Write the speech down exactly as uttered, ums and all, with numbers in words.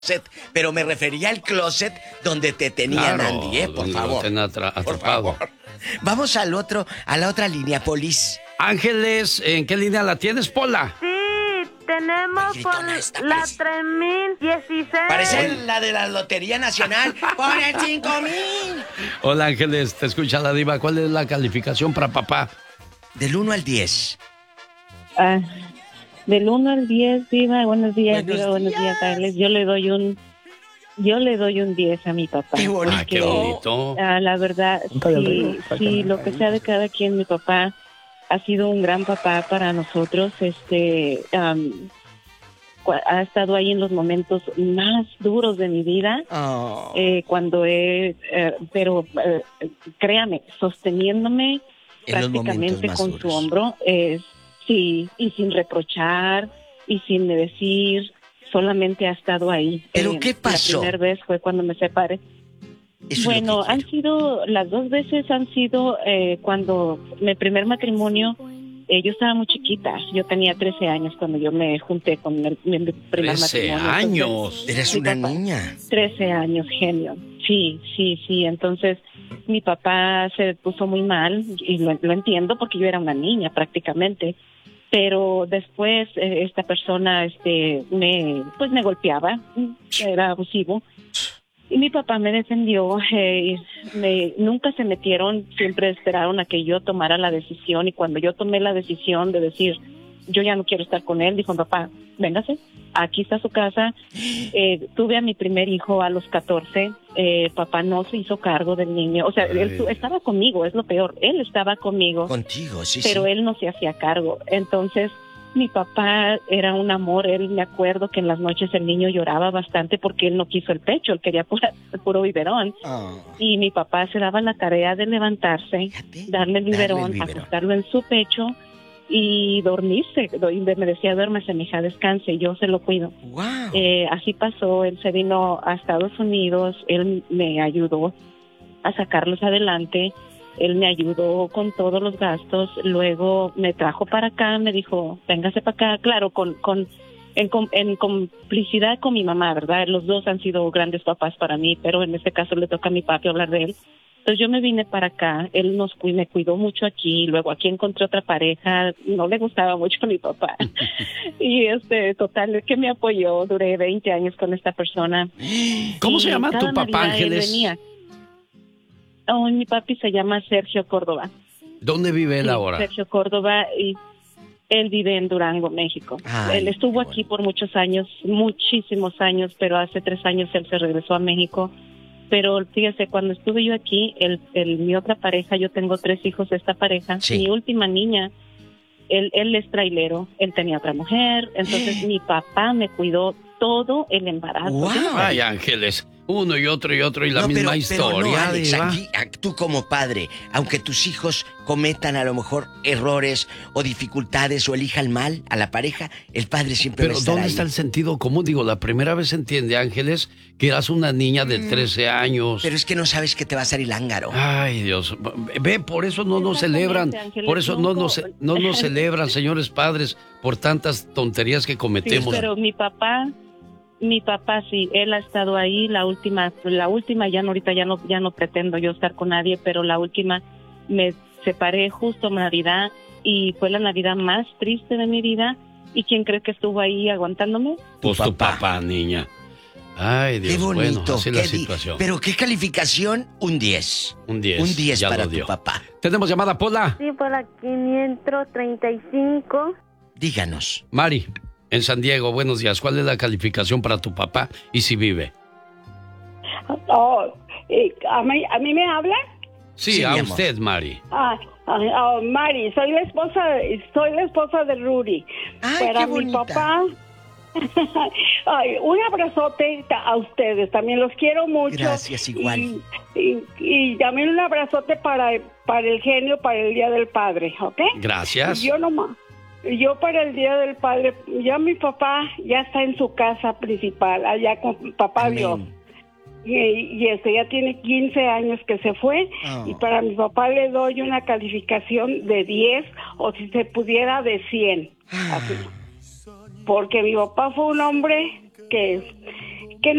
closet, pero me refería al closet donde te tenían, claro, Andy, ¿eh? Por favor. Atra- por favor. Vamos al otro, a la otra línea, Polis. Ángeles, ¿en qué línea la tienes, Pola? Sí, tenemos por la tres mil dieciséis. Parece la de la Lotería Nacional. ¡Por el cinco mil! Hola, Ángeles, te escucha la diva. ¿Cuál es la calificación para papá? Del uno al diez. Ah, del uno al diez, diva. Buenos días, Buenos diva. Buenos días, Ángeles. Yo le doy un... Yo le doy un diez a mi papá. ¡Qué bonito! Ah, qué bonito. Ah, la verdad, sí, sí, lo que sea de cada quien, mi papá ha sido un gran papá para nosotros. Este, um, ha estado ahí en los momentos más duros de mi vida, Oh. eh, cuando he, eh, pero eh, créame, sosteniéndome En los momentos prácticamente más con duros. su hombro, eh, sí, y sin reprochar y sin decir, solamente ha estado ahí. ¿Pero Eh, qué pasó? La primera vez fue cuando me separé. Eso Bueno, es lo que han quiero. sido, las dos veces han sido eh, cuando mi primer matrimonio, eh, yo estaba muy chiquita, yo tenía trece años cuando yo me junté con el, mi, mi primer trece matrimonio. años. Eres mi una papá- niña. trece años, genio. Sí, sí, sí. Entonces, mi papá se puso muy mal y lo, lo entiendo porque yo era una niña prácticamente. Pero después eh, esta persona, este, me, pues me golpeaba, era abusivo. Y mi papá me defendió, eh, y me, nunca se metieron, siempre esperaron a que yo tomara la decisión. Y cuando yo tomé la decisión de decir, yo ya no quiero estar con él, dijo, papá, véngase, aquí está su casa. Eh, tuve a mi primer hijo a los catorce, eh, papá no se hizo cargo del niño, o sea, Ay. él tu- estaba conmigo, es lo peor, él estaba conmigo, Contigo, sí, pero sí. él no se hacía cargo. Entonces, mi papá era un amor. Él, me acuerdo que en las noches el niño lloraba bastante porque él no quiso el pecho, él quería pura, puro biberón. Oh. Y mi papá se daba la tarea de levantarse, Fíjate, darle el biberón, darle el biberón. acostarlo en su pecho y dormirse. Y me decía, duérmese, mija, descanse, yo se lo cuido. Wow. Eh, así pasó, él se vino a Estados Unidos, él me ayudó a sacarlos adelante, él me ayudó con todos los gastos, luego me trajo para acá, me dijo, véngase para acá, claro, con, con, en, com- en complicidad con mi mamá, ¿verdad? Los dos han sido grandes papás para mí, pero en este caso le toca a mi papi hablar de él. Entonces yo me vine para acá, él nos cu- me cuidó mucho aquí, luego aquí encontré otra pareja, no le gustaba mucho a mi papá. Y este, total, que me apoyó, duré veinte años con esta persona. ¿Cómo Y se llama cada tu papá, Navidad él Ángeles? venía. Oh, mi papi se llama Sergio Córdoba. ¿Dónde vive él Sí, ahora? Sergio Córdoba, y él vive en Durango, México. Ay, él estuvo qué aquí bueno. por muchos años, muchísimos años, pero hace tres años él se regresó a México. Pero fíjese, cuando estuve yo aquí, el, el, mi otra pareja, yo tengo tres hijos de esta pareja, Sí. mi última niña, él, él es trailero, él tenía otra mujer, entonces mi papá me cuidó todo el embarazo. Wow. Yo no- Ay, Ángeles, uno y otro y otro y la No, misma pero, pero historia. no, Alex, diva. aquí, a- tú como padre, aunque tus hijos cometan a lo mejor errores o dificultades o elijan mal a la pareja, el padre siempre va Pero a estar ¿dónde ahí. está el sentido común? Digo, la primera vez entiende, Ángeles, que eras una niña de trece años. Pero es que no sabes que te va a salir lángaro. Ay, Dios. Ve, por eso no nos Exactamente, celebran. Ángeles, Por eso no nunca- nos, no nos celebran, señores padres, por tantas tonterías que Sí, cometemos. pero mi papá, mi papá sí, él ha estado ahí, la última, la última ya no, ahorita ya no, ya no pretendo yo estar con nadie, pero la última me separé justo en Navidad y fue la Navidad más triste de mi vida. ¿Y quién cree que estuvo ahí aguantándome? Pues tu papá. papá, niña. Ay, Dios, Qué bonito. bueno, así es la qué di- situación. Pero qué calificación, un diez. Un diez. Un diez ya para lo tu dio. papá. Tenemos llamada, Pola. Sí, por la quinientos treinta y cinco. Díganos. Mari, en San Diego, buenos días. ¿Cuál es la calificación para tu papá y si vive? Oh, eh, ¿a, mí, ¿A mí me habla? Sí, Sí, a mi amor. usted, Mari. Ah, ah, ah, Mari, soy la esposa, soy la esposa de Rudy. Ay, Para qué mi bonita. papá, ay, un abrazote ta- a ustedes, también los quiero mucho. Gracias, igual. Y, y- y también un abrazote para, para el genio, para el Día del Padre, ¿ok? Gracias. Yo nomás. Yo para el Día del Padre, ya mi papá ya está en su casa principal, allá con papá Amén. Dios. Y, y este ya tiene quince años que se fue. Oh. Y para mi papá le doy una calificación de diez o si se pudiera de cien. Ah. Así. Porque mi papá fue un hombre que